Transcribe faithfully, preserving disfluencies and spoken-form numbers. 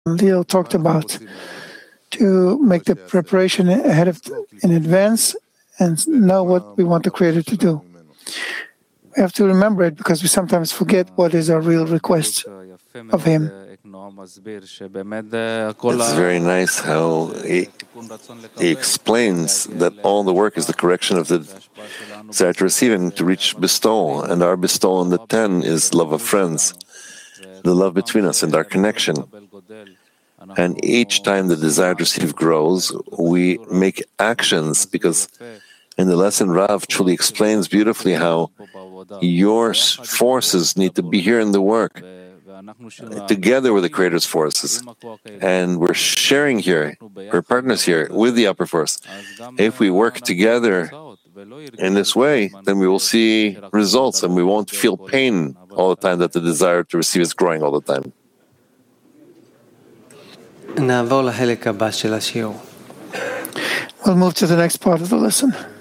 Leo talked about, to make the preparation ahead of in advance and know what we want the Creator to do. We have to remember it because we sometimes forget what is our real request of Him. It's very nice how he, he explains that all the work is the correction of the desire to receive and to reach bestowal, and our bestowal in the ten is love of friends, the love between us and our connection. And each time the desire to receive grows, we make actions, because in the lesson Rav truly explains beautifully how your forces need to be here in the work, together with the Creator's forces. And we're sharing here, we're partners here with the upper force. If we work together in this way, then we will see results and we won't feel pain all the time that the desire to receive is growing all the time. We'll move to the next part of the lesson.